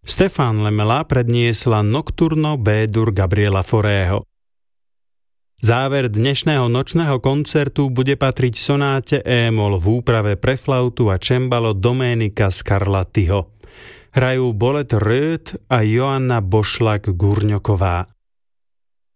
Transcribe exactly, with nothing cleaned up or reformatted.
Stefan Lemela predniesla Nocturno B-dur Gabriela Faurého. Záver dnešného nočného koncertu bude patriť sonáte E-moll v úprave pre flautu a cembalo Domenica Scarlattiho. Hrajú Bolet Röth a Joanna Bošlak-Gurňoková.